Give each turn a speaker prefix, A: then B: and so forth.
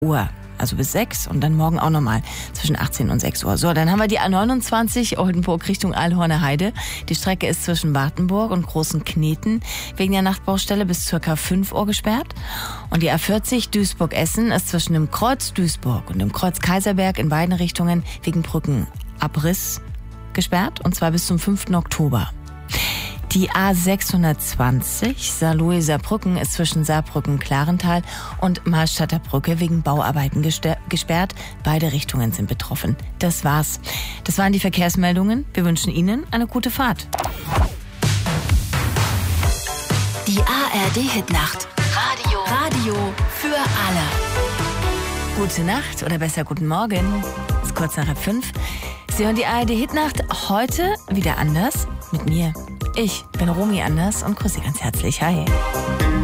A: Uhr. Also bis 6 und dann morgen auch nochmal zwischen 18 und 6 Uhr. So, dann haben wir die A29 Oldenburg Richtung Allhorner Heide. Die Strecke ist zwischen Wartenburg und Großen Kneten wegen der Nachtbaustelle bis ca. 5 Uhr gesperrt. Und die A40 Duisburg-Essen ist zwischen dem Kreuz Duisburg und dem Kreuz Kaiserberg in beiden Richtungen wegen Brückenabriss gesperrt. Und zwar bis zum 5. Oktober. Die A620 Saarlouis-Saarbrücken ist zwischen Saarbrücken-Klarental und Marstadter Brücke wegen Bauarbeiten gesperrt. Beide Richtungen sind betroffen. Das war's. Das waren die Verkehrsmeldungen. Wir wünschen Ihnen eine gute Fahrt.
B: Die ARD-Hitnacht. Radio für alle.
A: Gute Nacht oder besser guten Morgen. Es ist kurz nach 5. Sie hören die ARD-Hitnacht heute wieder anders mit mir. Ich bin Romy Anders und grüße Sie ganz herzlich. Hi.